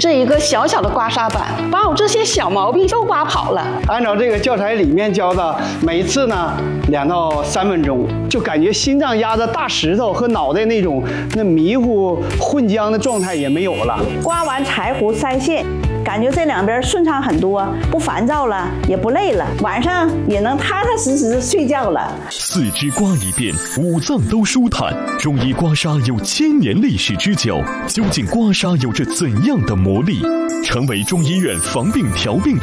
这一个小小的刮痧板，把我这些小毛病都刮跑了。 按照这个教材里面教的，每次呢2到3分钟，就感觉心脏压着大石头和脑袋那种迷糊混浆的状态也没有了。 刮完柴胡腮腺，感觉这两边顺畅很多，不烦躁了，也不累了，晚上也能踏踏实实睡觉了。 四肢刮一遍，5脏都舒坦。中医刮痧有1000年历史之久，究竟刮痧有着怎样的魔力？成为中医院防病调病